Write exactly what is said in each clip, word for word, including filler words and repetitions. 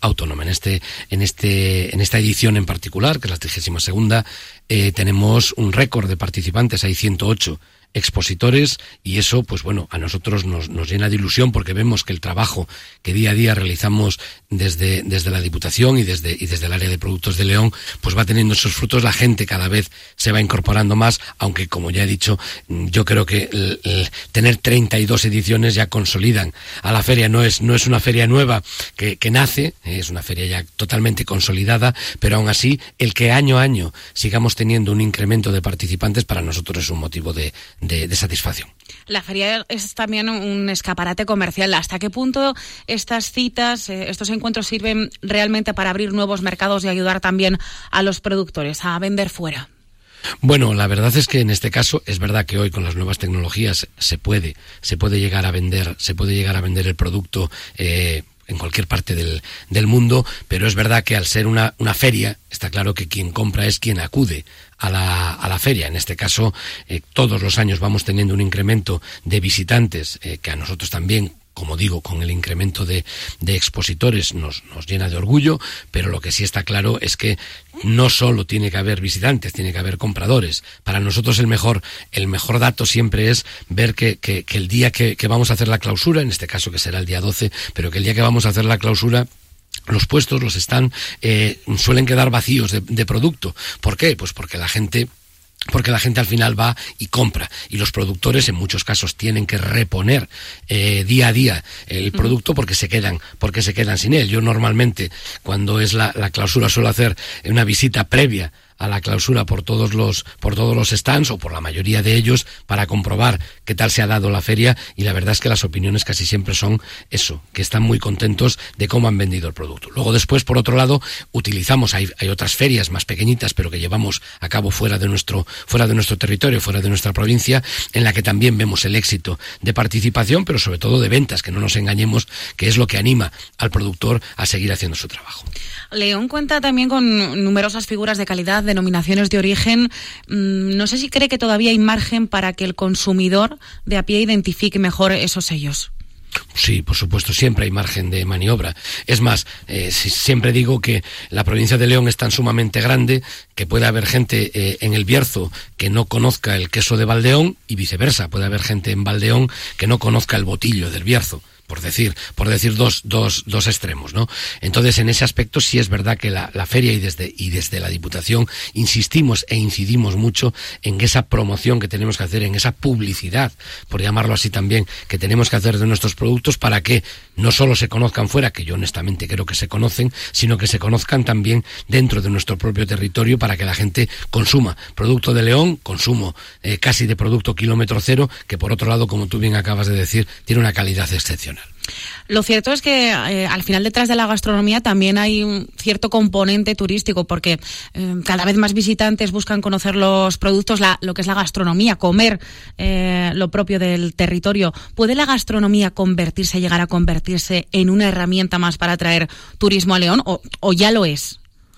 autónoma. En este, en este, en esta edición en particular, que es la trigésima segunda, eh, tenemos un récord de participantes, hay ciento ocho expositores, y eso, pues bueno, a nosotros nos, nos llena de ilusión, porque vemos que el trabajo que día a día realizamos desde, desde la Diputación y desde, y desde el área de productos de León, pues va teniendo esos frutos. La gente cada vez se va incorporando más, aunque, como ya he dicho, yo creo que el, el tener treinta y dos ediciones ya consolidan a la feria. No es, no es una feria nueva que, que nace, es una feria ya totalmente consolidada, pero aún así, el que año a año sigamos teniendo un incremento de participantes, para nosotros es un motivo de De, de satisfacción. La feria es también un escaparate comercial. ¿Hasta qué punto estas citas, eh, estos encuentros sirven realmente para abrir nuevos mercados y ayudar también a los productores a vender fuera? Bueno, la verdad es que en este caso es verdad que hoy con las nuevas tecnologías se puede, se puede llegar a vender, se puede llegar a vender el producto eh, en cualquier parte del, del mundo, pero es verdad que al ser una, una feria, está claro que quien compra es quien acude a la, a la feria. En este caso, eh, todos los años vamos teniendo un incremento de visitantes, eh, que a nosotros también, como digo, con el incremento de, de expositores nos, nos llena de orgullo, pero lo que sí está claro es que no solo tiene que haber visitantes, tiene que haber compradores. Para nosotros el mejor, el mejor dato siempre es ver que, que, que el día que, que vamos a hacer la clausura, en este caso que será el día doce, pero que el día que vamos a hacer la clausura, los puestos, los stands, eh, suelen quedar vacíos de, de producto. ¿Por qué? Pues porque la gente... porque la gente al final va y compra, y los productores en muchos casos tienen que reponer eh, día a día el producto porque se quedan porque se quedan sin él. Yo normalmente, cuando es la, la clausura, suelo hacer una visita previa a la clausura por todos los por todos los stands, o por la mayoría de ellos, para comprobar qué tal se ha dado la feria, y la verdad es que las opiniones casi siempre son eso, que están muy contentos de cómo han vendido el producto. Luego después, por otro lado, utilizamos, hay, hay otras ferias más pequeñitas, pero que llevamos a cabo fuera de nuestro fuera de nuestro territorio, fuera de nuestra provincia, en la que también vemos el éxito de participación, pero sobre todo de ventas, que no nos engañemos, que es lo que anima al productor a seguir haciendo su trabajo. León cuenta también con numerosas figuras de calidad, denominaciones de origen. No sé si cree que todavía hay margen para que el consumidor de a pie identifique mejor esos sellos. Sí, por supuesto, siempre hay margen de maniobra. Es más, eh, siempre digo que la provincia de León es tan sumamente grande que puede haber gente eh, en el Bierzo que no conozca el queso de Valdeón, y viceversa, puede haber gente en Valdeón que no conozca el botillo del Bierzo. Por decir, por decir dos, dos, dos extremos, ¿no? Entonces, en ese aspecto sí es verdad que la, la feria y desde, y desde la Diputación insistimos e incidimos mucho en esa promoción que tenemos que hacer, en esa publicidad, por llamarlo así también, que tenemos que hacer de nuestros productos, para que no solo se conozcan fuera, que yo honestamente creo que se conocen, sino que se conozcan también dentro de nuestro propio territorio, para que la gente consuma producto de León, consumo eh, casi de producto kilómetro cero, que por otro lado, como tú bien acabas de decir, tiene una calidad excepcional. Lo cierto es que eh, al final detrás de la gastronomía también hay un cierto componente turístico, porque eh, cada vez más visitantes buscan conocer los productos, la, lo que es la gastronomía, comer eh, lo propio del territorio. ¿Puede la gastronomía convertirse, llegar a convertirse en una herramienta más para atraer turismo a León, o, o ya lo es?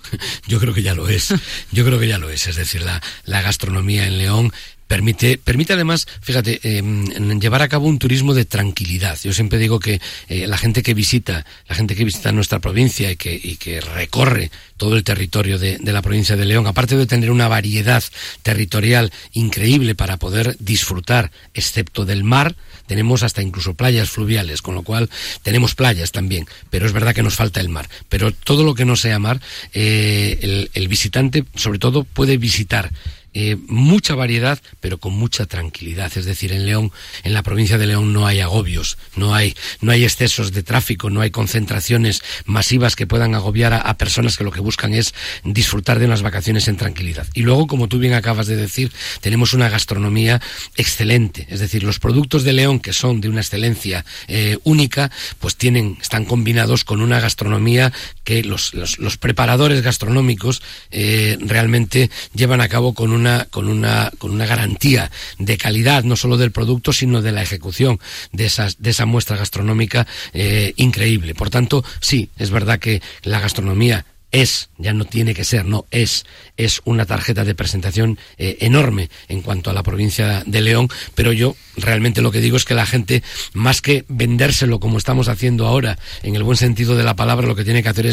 Yo creo que ya lo es, yo creo que ya lo es, es decir, la, la gastronomía en León Permite, permite además, fíjate, eh, llevar a cabo un turismo de tranquilidad. Yo siempre digo que eh, la gente que visita, la gente que visita nuestra provincia y que, y que recorre todo el territorio de, de la provincia de León, aparte de tener una variedad territorial increíble para poder disfrutar, excepto del mar, tenemos hasta incluso playas fluviales, con lo cual tenemos playas también, pero es verdad que nos falta el mar. Pero todo lo que no sea mar, eh, el, el visitante sobre todo puede visitar Eh, mucha variedad, pero con mucha tranquilidad. Es decir, en León, en la provincia de León, no hay agobios, no hay, no hay excesos de tráfico, no hay concentraciones masivas que puedan agobiar a, a personas que lo que buscan es disfrutar de unas vacaciones en tranquilidad. Y luego, como tú bien acabas de decir, tenemos una gastronomía excelente. Es decir, los productos de León, que son de una excelencia eh, única, pues tienen, están combinados con una gastronomía que los, los, los preparadores gastronómicos eh, realmente llevan a cabo con una Una, con una con una garantía de calidad, no solo del producto, sino de la ejecución de esas de esa muestra gastronómica eh, increíble. Por tanto, sí, es verdad que la gastronomía es, ya no tiene que ser, no, es, es una tarjeta de presentación eh, enorme en cuanto a la provincia de León, pero yo realmente lo que digo es que la gente, más que vendérselo como estamos haciendo ahora, en el buen sentido de la palabra, lo que tiene que hacer es